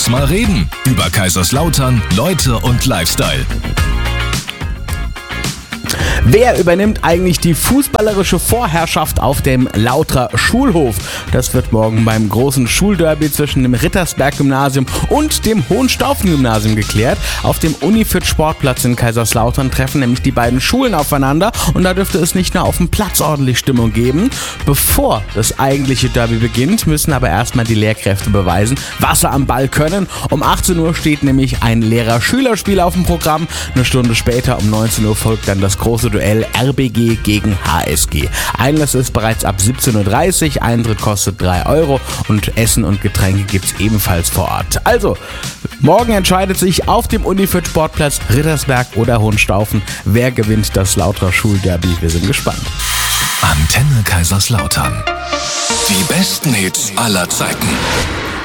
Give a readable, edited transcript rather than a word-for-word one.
Lass mal reden über Kaiserslautern, Leute und Lifestyle. Wer übernimmt eigentlich die fußballerische Vorherrschaft auf dem Lauterer Schulhof? Das wird morgen beim großen Schulderby zwischen dem Rittersberg-Gymnasium und dem Hohenstaufen-Gymnasium geklärt. Auf dem Unifit-Sportplatz in Kaiserslautern treffen nämlich die beiden Schulen aufeinander und da dürfte es nicht nur auf dem Platz ordentlich Stimmung geben. Bevor das eigentliche Derby beginnt, müssen aber erstmal die Lehrkräfte beweisen, was sie am Ball können. Um 18 Uhr steht nämlich ein Lehrer-Schüler-Spiel auf dem Programm. Eine Stunde später um 19 Uhr folgt dann das große Duell RBG gegen HSG. Einlass ist bereits ab 17.30 Uhr, Eintritt kostet 3 € und Essen und Getränke gibt's ebenfalls vor Ort. Also, morgen entscheidet sich auf dem Unifit Sportplatz Rittersberg oder Hohenstaufen, wer gewinnt das Lauterer Schulderby. Wir sind gespannt. Antenne Kaiserslautern. Die besten Hits aller Zeiten.